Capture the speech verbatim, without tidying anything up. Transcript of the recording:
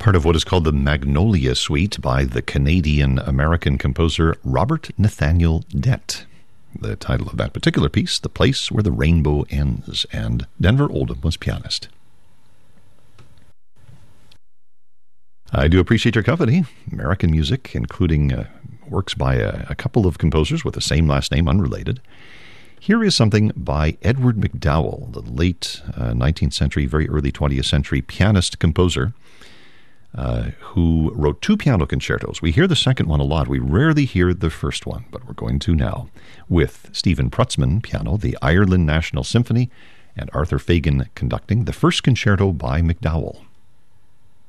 part of what is called the Magnolia Suite by the Canadian-American composer Robert Nathaniel Dett. The title of that particular piece, The Place Where the Rainbow Ends, and Denver Oldham was pianist. I do appreciate your company. American music, including uh, works by a, a couple of composers with the same last name, unrelated. Here is something by Edward MacDowell, the late uh, nineteenth century, very early twentieth century pianist-composer, uh, who wrote two piano concertos. We hear the second one a lot. We rarely hear the first one, but we're going to now, with Stephen Prutzman, piano, the Ireland National Symphony, and Arthur Fagan conducting, the first concerto by MacDowell.